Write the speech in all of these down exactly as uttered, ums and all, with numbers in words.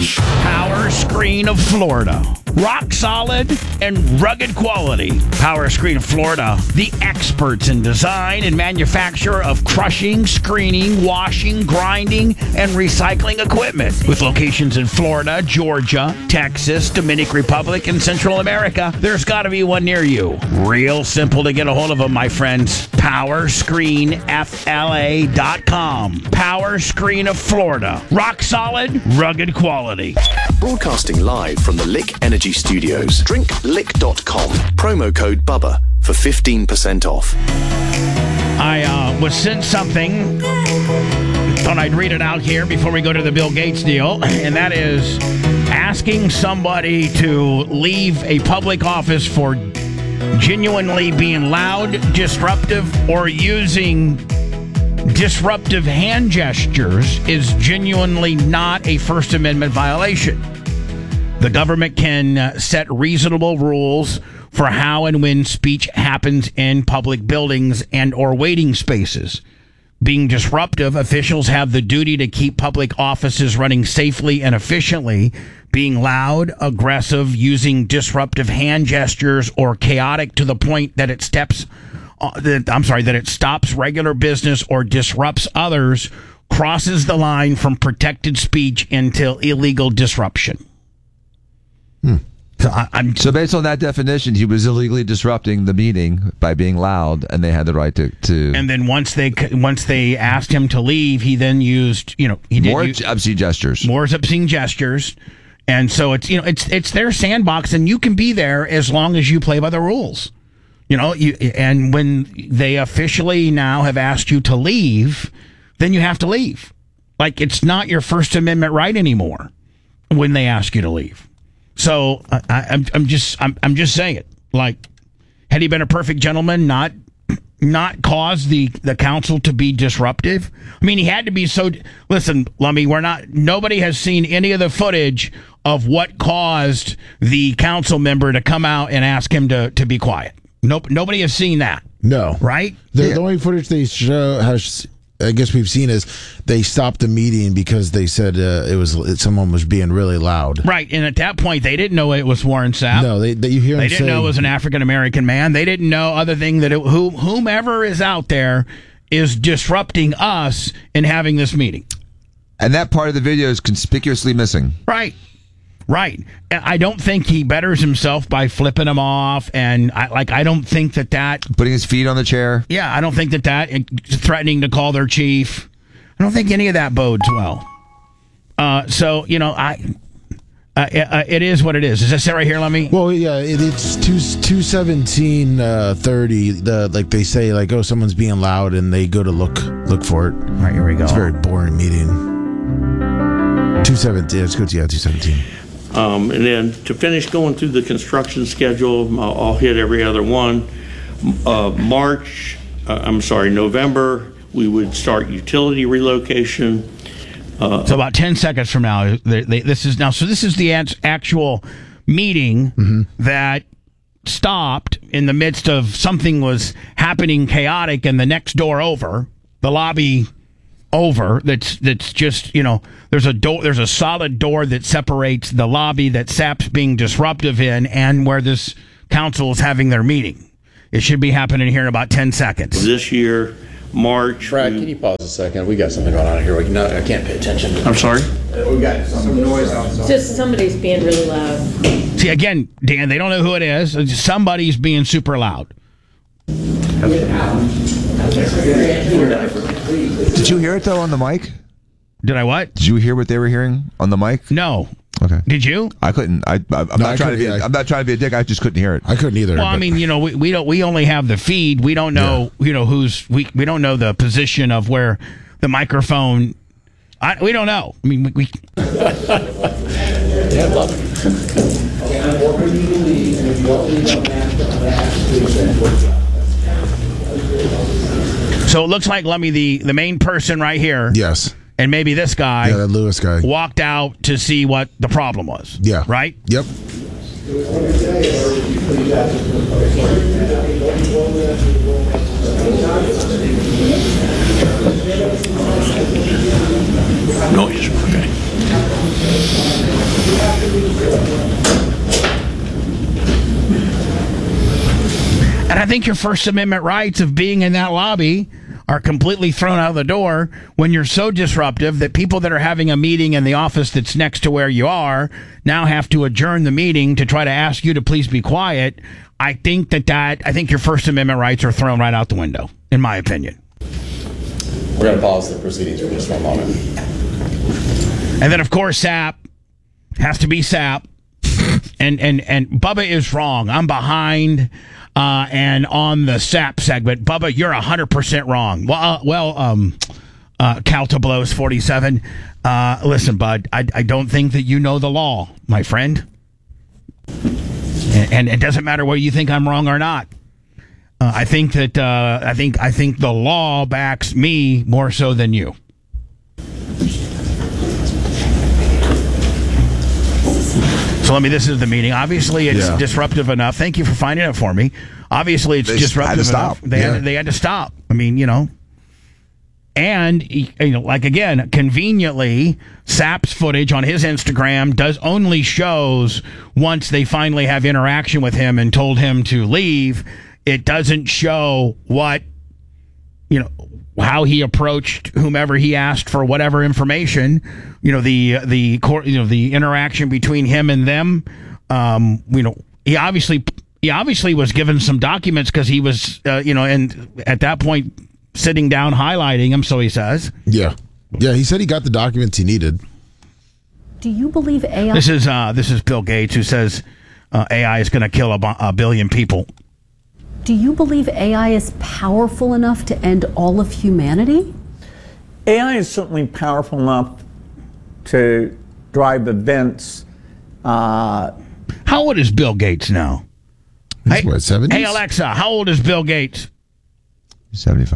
Power Screen of Florida. Rock solid and rugged quality. Power Screen of Florida, the experts in design and manufacture of crushing, screening, washing, grinding, and recycling equipment. With locations in Florida, Georgia, Texas, Dominican Republic, and Central America, there's got to be one near you. Real simple to get a hold of them, my friends. power screen f l a dot com. Power Screen of Florida. Rock solid, rugged quality. Broadcasting live from the Lick Energy Studios. drink lick dot com. Promo code BUBBA for fifteen percent off. I uh, was sent something. Thought I'd read it out here before we go to the Bill Gates deal. And that is asking somebody to leave a public office for genuinely being loud, disruptive, or using disruptive hand gestures is genuinely not a First Amendment violation. The government can uh, set reasonable rules for how and when speech happens in public buildings and or waiting spaces. Being disruptive, officials have the duty to keep public offices running safely and efficiently. Being loud, aggressive, using disruptive hand gestures, or chaotic to the point that it steps uh, that, I'm sorry, that it stops regular business or disrupts others crosses the line from protected speech into illegal disruption. Hmm. So, I, I'm, so based on that definition, he was illegally disrupting the meeting by being loud, and they had the right to. to and then once they once they asked him to leave, he then used you know he did more use, obscene gestures. More obscene gestures, and so it's you know it's it's their sandbox, and you can be there as long as you play by the rules. You know, you and when they officially now have asked you to leave, then you have to leave. Like it's not your First Amendment right anymore when they ask you to leave. So I, I'm I'm just I'm I'm just saying it. Like, had he been a perfect gentleman, not not cause the, the council to be disruptive? I mean, he had to be so. Listen, Lummy, we're not. Nobody has seen any of the footage of what caused the council member to come out and ask him to, to be quiet. Nope, nobody has seen that. No, right? The, yeah. the only footage they show has. I guess we've seen is they stopped the meeting because they said uh, it was someone was being really loud. Right, and at that point they didn't know it was Warren Sapp. No, they, they you hear they him didn't saying, know it was an African American man. They didn't know other thing that it, who, whomever is out there is disrupting us in having this meeting. And that part of the video is conspicuously missing. Right. Right. I don't think he betters himself by flipping him off, and I, like I don't think that that putting his feet on the chair. Yeah, I don't think that that threatening to call their chief. I don't think any of that bodes well. Uh, so you know, I uh, uh, it is what it is. Is this it right here? Let me. Well, yeah, it, it's two two seventeen uh, thirty. The like they say like oh someone's being loud and they go to look look for it. All right, here we go. It's a very boring meeting. Two seventeen. Let's go to yeah two seventeen. Um, and then to finish going through the construction schedule, I'll, I'll hit every other one. Uh, March, uh, I'm sorry, November, we would start utility relocation. Uh, so about ten seconds from now, they, they, this is now. So this is the actual meeting mm-hmm. that stopped in the midst of something was happening chaotic, and the next door over, the lobby over that's that's just you know there's a door there's a solid door that separates the lobby that Sapp's being disruptive in and where this council is having their meeting. It should be happening here in about ten seconds. This year, March. Brad, we, can you pause a second? We got something going on here. We can, no, I can't pay attention. I'm sorry? Uh, we got some noise outside. Just somebody's being really loud. See, again, Dan, they don't know who it is. Somebody's being super loud. Did you hear it, though, on the mic? Did I what? Did you hear what they were hearing on the mic? No. Okay. Did you? I couldn't. I, I, I'm, No, not I trying to be, I, I'm not trying to be a dick. I just couldn't hear it. I couldn't either. Well, I mean, you know, we, we don't. We only have the feed. We don't know, yeah. you know, who's. We we don't know the position of where the microphone. I, we don't know. I mean, we. we yeah, love it. So it looks like Lummy, the the main person right here. Yes. And maybe this guy. Yeah, that Lewis guy walked out to see what the problem was. Yeah. Right. Yep. Noise. Okay. think your First Amendment rights of being in that lobby are completely thrown out of the door when you're so disruptive that people that are having a meeting in the office that's next to where you are now have to adjourn the meeting to try to ask you to please be quiet. I think that that, I think your First Amendment rights are thrown right out the window, in my opinion. We're going to pause the proceedings for just one moment. And then, of course, S A P has to be S A P. And, and, and Bubba is wrong. I'm behind uh, and on the S A P segment. Bubba, you're one hundred percent wrong. Well, uh, well um, uh, Cal Tablos forty-seven. Uh, listen, bud, I, I don't think that you know the law, my friend. And, and it doesn't matter whether you think I'm wrong or not. Uh, I think that uh, I think I think the law backs me more so than you. So let me. This is the meeting. Obviously, it's Yeah. disruptive enough. Thank you for finding it for me. Obviously, it's They disruptive had to enough. stop. They Yeah. had they had to stop. I mean, you know. And, you know, like, again, conveniently, S A P's footage on his Instagram does only shows once they finally have interaction with him and told him to leave. It doesn't show what, you know, how he approached whomever he asked for whatever information, you know, the, the, cor- you know, the interaction between him and them. Um, you know, he obviously, he obviously was given some documents because he was, uh, you know, and at that point, sitting down highlighting him, so he says. Yeah. Yeah, he said he got the documents he needed. Do you believe A I? This is uh, this is Bill Gates, who says uh, A I is going to kill a, bu- a billion people. Do you believe A I is powerful enough to end all of humanity? A I is certainly powerful enough to drive events. Uh, How old is Bill Gates now? He's Hey, what, seventies? hey, Alexa, how old is Bill Gates? seventy-five.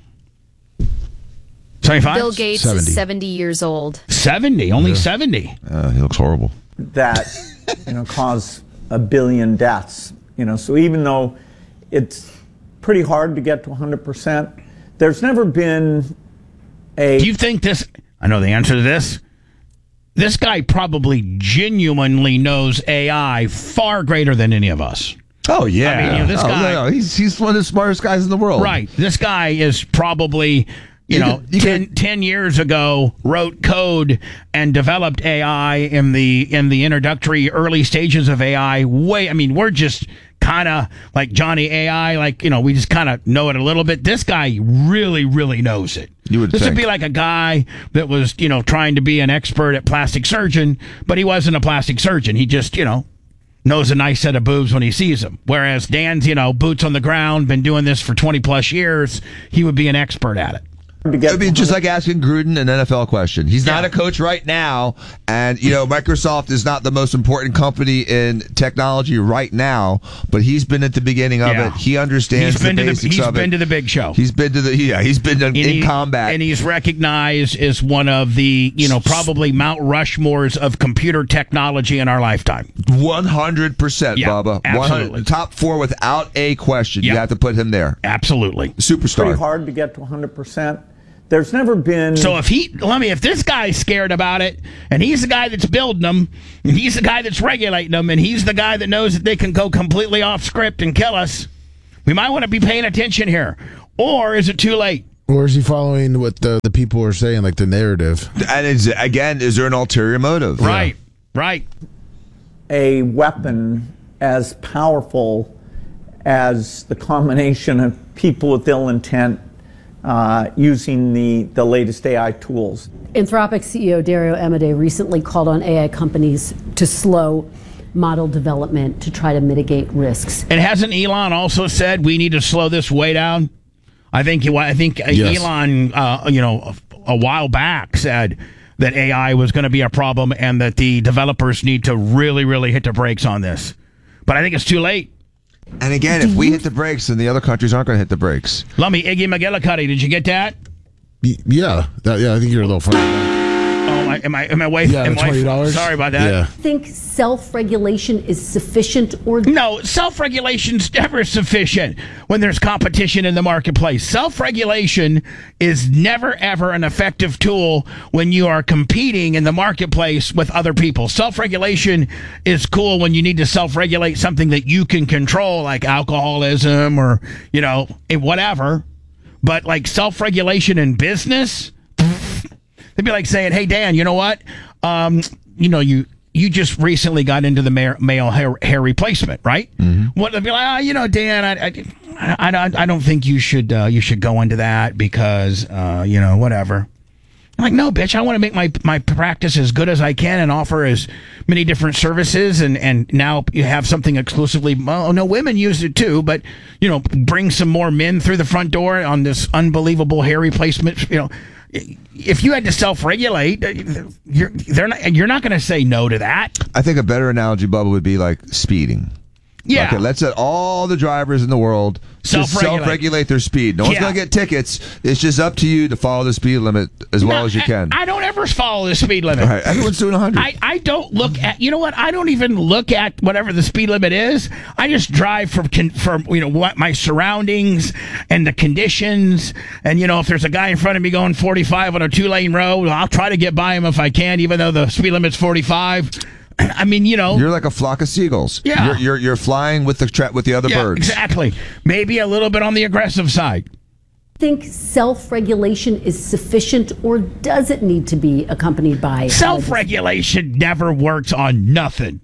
seventy-five? Bill Gates seventy. is seventy years old. seventy, only seventy. Uh, he looks horrible. that you know cause a billion deaths. You know, so even though it's pretty hard to get to one hundred percent, there's never been a. Do you think this? I know the answer to this. This guy probably genuinely knows A I far greater than any of us. Oh yeah, I mean, you know, this Oh, guy- no, no, he's he's one of the smartest guys in the world. Right. This guy is probably, you, You know, could- you ten, could- ten years ago wrote code and developed A I in the in the introductory early stages of A I. Way, I mean, we're just kind of like Johnny A I, like, you know, we just kind of know it a little bit. This guy really, really knows it. You would this think. would be like a guy that was, you know, trying to be an expert at plastic surgeon, but he wasn't a plastic surgeon. He just, you know, knows a nice set of boobs when he sees them. Whereas Dan's, you know, boots on the ground, been doing this for twenty plus years, he would be an expert at it. to get I mean, just like asking Gruden an N F L question. He's not Yeah. a coach right now, and you know Microsoft is not the most important company in technology right now, but he's been at the beginning of Yeah. it. He understands He's been the to the basics he's of been it. to the big show. He's been to the yeah. He's been to, in he- combat. and he's recognized as one of the, you know, probably Mount Rushmores of computer technology in our lifetime. One hundred percent, Yeah, Bubba. absolutely. Top four without a question. Yeah. You have to put him there. Absolutely. Superstar. pretty hard to get to one hundred percent. There's never been. So if he, let me, if this guy's scared about it, and he's the guy that's building them, and he's the guy that's regulating them, and he's the guy that knows that they can go completely off script and kill us, we might want to be paying attention here. Or is it too late? Or is he following what the, the people are saying, like the narrative? And is, again, is there an ulterior motive? Right, right. a weapon as powerful as the combination of people with ill intent uh, using the, the latest A I tools. Anthropic C E O Dario Amodei recently called on A I companies to slow model development to try to mitigate risks. And hasn't Elon also said we need to slow this way down? I think I think Yes. Elon, uh, you know, a, a while back said that A I was going to be a problem and that the developers need to really, really hit the brakes on this. But I think it's too late. And again, if we hit the brakes, then the other countries aren't going to hit the brakes. Lummy, Iggy McGillicuddy, did you get that? Y- Yeah, that, yeah. I think you're a little funny. Oh, I, am I am I way? Yeah, am I- twenty dollars. Sorry about that. Yeah. Think self-regulation is sufficient or No, self-regulation's never sufficient when there's competition in the marketplace. Self-regulation is never ever an effective tool when you are competing in the marketplace with other people. Self-regulation is cool when you need to self-regulate something that you can control, like alcoholism or, you know, whatever. But like self-regulation in business, they'd be like saying, "Hey, Dan, you know what? Um, you know, you you just recently got into the male, male hair, hair replacement, right? Mm-hmm. What they'd be like, oh, you know, Dan, I I, I, I, I don't think you should uh, you should go into that because uh, you know, whatever." I'm like, no, bitch, I want to make my my practice as good as I can and offer as many different services. And, and now you have something exclusively. Well, no, women use it too, but, you know, bring some more men through the front door on this unbelievable hair replacement. You know, if you had to self-regulate, you're, they're not, you're not going to say no to that. I think a better analogy, Bubba, would be like speeding. Yeah. Okay, let's let all the drivers in the world just Self-regulate. self-regulate their speed. No one's Yeah. going to get tickets. It's just up to you to follow the speed limit as well No, as you can. I, I don't ever follow the speed limit. All right, everyone's doing one hundred. I, I don't look at, you know what? I don't even look at whatever the speed limit is. I just drive from, con- from you know, what my surroundings and the conditions. And, you know, if there's a guy in front of me going forty-five on a two lane road, I'll try to get by him if I can, even though the speed limit's forty-five. I mean, you know. You're like a flock of seagulls. Yeah. You're, you're, you're flying with the tra- with the other Yeah, birds. exactly. Maybe a little bit on the aggressive side. think self-regulation is sufficient or does it need to be accompanied by Self-regulation never works on nothing.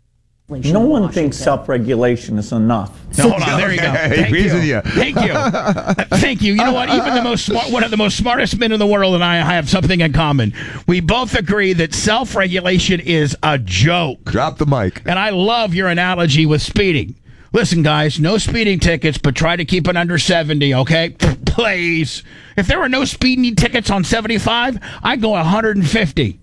No one thinks self-regulation is enough. No, hold on. There you go. Okay, Thank agrees you. with you. Thank you. Uh, Thank you. You know what? Even the most smart, one of the most smartest men in the world and I have something in common. We both agree that self-regulation is a joke. Drop the mic. And I love your analogy with speeding. Listen, guys, no speeding tickets, but try to keep it under seventy, okay? Please. If there were no speeding tickets on seventy-five, I'd go one hundred fifty.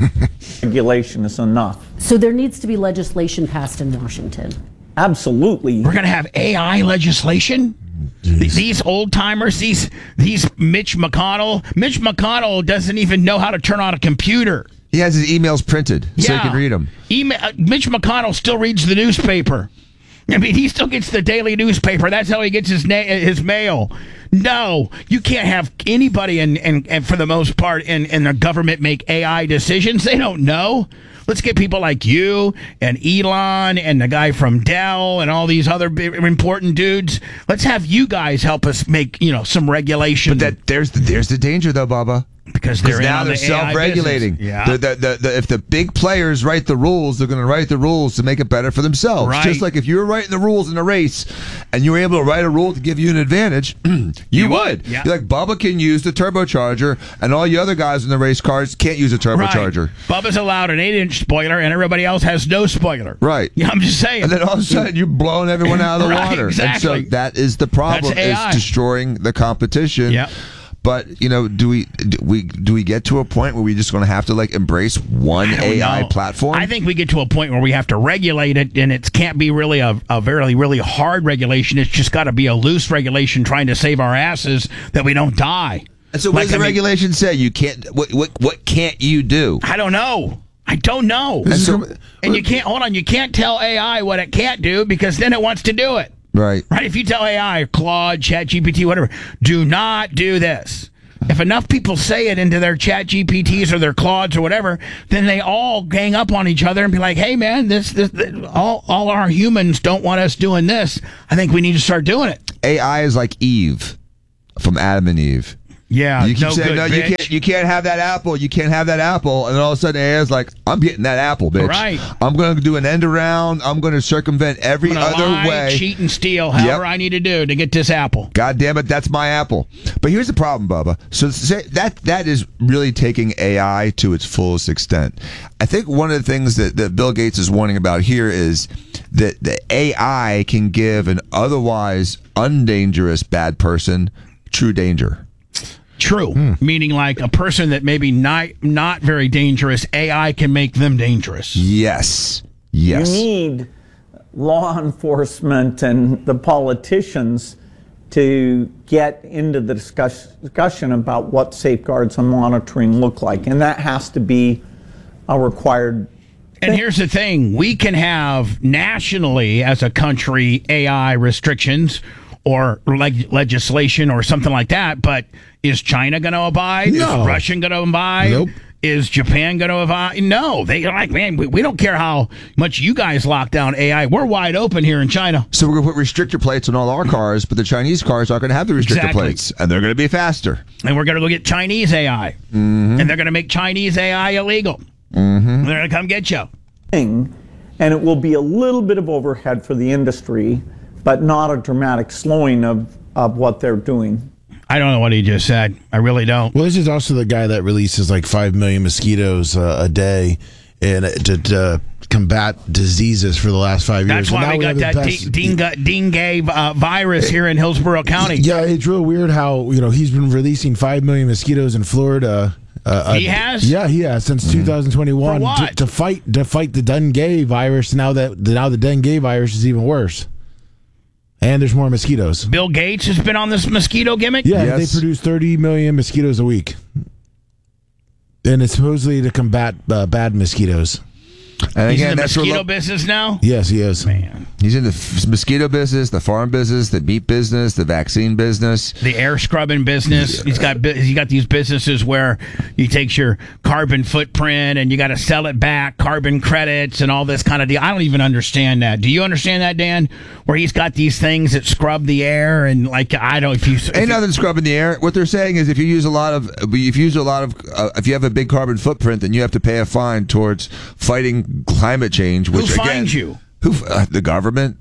Regulation is enough. So there needs to be legislation passed in Washington. Absolutely. We're going to have A I legislation? Th- These old timers, these these Mitch McConnell. Mitch McConnell doesn't even know how to turn on a computer. He has his emails printed so Yeah. he can read them. Email, uh, Mitch McConnell still reads the newspaper. I mean, he still gets the daily newspaper. That's how he gets his na- his mail. No, you can't have anybody, and and, and for the most part, in, in the government make A I decisions. They don't know. Let's get people like you and Elon and the guy from Dell and all these other big, important dudes. Let's have you guys help us make, you know, some regulation. But that there's the, there's the danger though, Bubba. Because they're in now on they're the A I self-regulating. business. Yeah. The, the, the, the, if the big players write the rules, they're going to write the rules to make it better for themselves. Right. Just like if you were writing the rules in a race and you were able to write a rule to give you an advantage, you, You would. would, yeah. You're like, Bubba can use the turbocharger, and all you other guys in the race cars can't use a turbocharger. Right. Bubba's allowed an eight-inch spoiler, and everybody else has no spoiler. Right. Yeah, I'm just saying. And then all of a sudden, you're blowing everyone out of the Right, water. exactly. And so that is the problem, That's A is I. destroying the competition. Yep. But, you know, do we do we do we get to a point where we just going to have to like embrace one I don't A I know. platform? I think we get to a point where we have to regulate it, and it can't be really a, a very, really hard regulation. It's just got to be a loose regulation trying to save our asses that we don't die. And so what Like, does the I mean, regulation say? You can't. What what what can't you do? I don't know. I don't know. And so, And you can't, hold on, you can't tell A I what it can't do because then it wants to do it. right. Right? If you tell A I, Claude, Chat G P T, whatever, do not do this. If enough people say it into their Chat G P Ts or their Claudes or whatever, then they all gang up on each other and be like, "Hey, man, this, this, this all, all our humans don't want us doing this. I think we need to start doing it." A I is like Eve from Adam and Eve. Yeah, You keep no saying good, no, you bitch. can't. You can't have that apple. You can't have that apple. And then all of a sudden, A I is like, "I'm getting that apple, bitch. Right. I'm going to do an end around. I'm going to circumvent every I'm gonna other lie, way." cheat, and steal, however Yep. I need to do to get this apple. God damn it, that's my apple. But here's the problem, Bubba. So say, that that is really taking A I to its fullest extent. I think one of the things that, that Bill Gates is warning about here is that the A I can give an otherwise undangerous bad person true danger. True, meaning like a person that maybe not not very dangerous, A I can make them dangerous. Yes. Yes. You need law enforcement and the politicians to get into the discuss, discussion about what safeguards and monitoring look like. And that has to be a required And here's the thing. We can have nationally as a country A I restrictions or leg- legislation or something like that, but is China going to abide? No. Is Russia going to abide? Nope. Is Japan going to abide? No. They're like, man, we, we don't care how much you guys lock down A I. We're wide open here in China. So we're going to put restrictor plates on all our cars, but the Chinese cars aren't going to have the restrictor Exactly. plates, and they're going to be faster. And we're going to go get Chinese A I. Mm-hmm. And they're going to make Chinese A I illegal. Mm-hmm. They're going to come get you. thing, and it will be a little bit of overhead for the industry, but not a dramatic slowing of, of what they're doing. I don't know what he just said. I really don't. Well, this is also the guy that releases like five million mosquitoes uh, a day, and uh, to, to combat diseases for the last five years. That's why And we now got have that the best- dengue, dengue uh, virus here in Hillsborough County. Yeah, it's real weird how you know he's been releasing five million mosquitoes in Florida. Uh, He uh, has? yeah, he has since two thousand twenty-one For what? to, to fight to fight the dengue virus. Now that now the dengue virus is even worse, and there's more mosquitoes. Bill Gates has been on this mosquito gimmick? Yeah, Yes. they produce thirty million mosquitoes a week, and it's supposedly to combat uh, bad mosquitoes. And He's again, in the that's where mosquito lo- business now? Yes, he is. Man. he's in the f- mosquito business, the farm business, the meat business, the vaccine business. The air scrubbing business. He's got bu- he got these businesses where he takes your carbon footprint and you got to sell it back, carbon credits and all this kind of deal. I don't even understand that. Do you understand that, Dan? Where he's got these things that scrub the air and like I don't. If you if Ain't you- nothing scrubbing the air. What they're saying is, if you use a lot of, if you use a lot of, uh, if you have a big carbon footprint, then you have to pay a fine towards fighting climate change. Which Who again, finds you? Who? Uh, the government.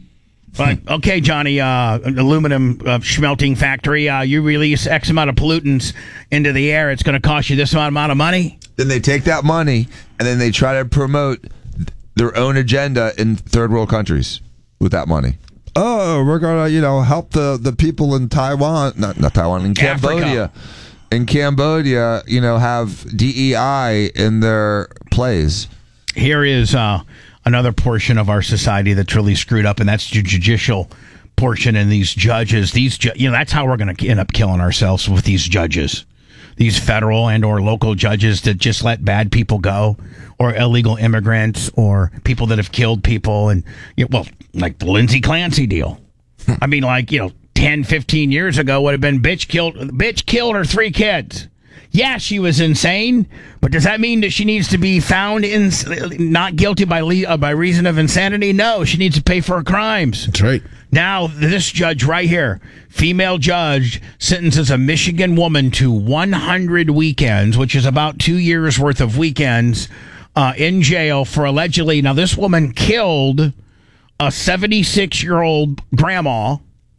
But okay, Johnny, uh, an aluminum uh, smelting factory. Uh, you release X amount of pollutants into the air. It's going to cost you this amount of money. Then they take that money and then they try to promote their own agenda in third world countries with that money. Oh, we're gonna, you know, help the, the people in Taiwan, not not Taiwan, in Cambodia, Africa. in Cambodia, you know, have D E I in their plays. Here is uh, another portion of our society that's really screwed up, and that's the judicial portion. And these judges, these ju- you know, that's how we're going to end up killing ourselves with these judges, these federal and or local judges that just let bad people go, or illegal immigrants, or people that have killed people, and you know, well, like the Lindsay Clancy deal. I mean, like you know, ten, fifteen years ago would have been bitch killed. Bitch killed her three kids. Yeah, she was insane, but does that mean that she needs to be found in not guilty by le- uh, by reason of insanity? No, she needs to pay for her crimes. That's right. Now, this judge right here, female judge, sentences a Michigan woman to one hundred weekends, which is about two years worth of weekends, uh, in jail for allegedly. Now, this woman killed a seventy-six-year-old grandma.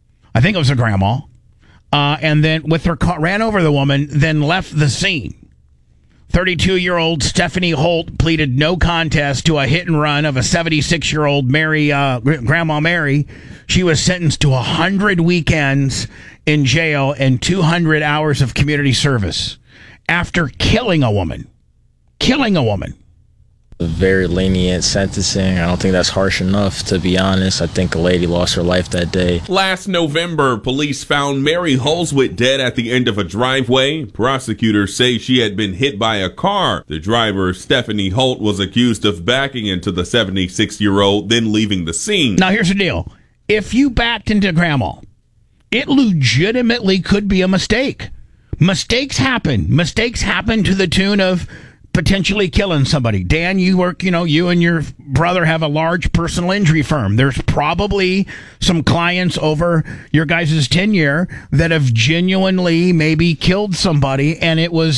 I think it was a grandma. Uh, and then with her car, ran over the woman, then left the scene. thirty-two-year-old Stephanie Holt pleaded no contest to a hit and run of a seventy-six-year-old Mary, uh, Grandma Mary. She was sentenced to one hundred weekends in jail and two hundred hours of community service after killing a woman. Killing a woman. Very lenient sentencing. I don't think that's harsh enough, to be honest. I think the lady lost her life that day. Last November, police found Mary Holswit dead at the end of a driveway. Prosecutors say she had been hit by a car. The driver, Stephanie Holt, was accused of backing into the seventy-six-year-old, then leaving the scene. Now, here's the deal. If you backed into grandma, it legitimately could be a mistake. Mistakes happen. Mistakes happen to the tune of potentially killing somebody. Dan, you work, you know, you and your brother have a large personal injury firm. There's probably some clients over your guys' tenure that have genuinely maybe killed somebody, and it was